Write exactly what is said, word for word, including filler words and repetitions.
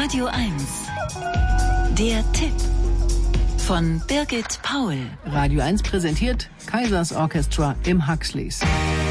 Radio eins. Der Tipp von Birgit Paul. Radio eins präsentiert Kaisers Orchestra im Huxleys.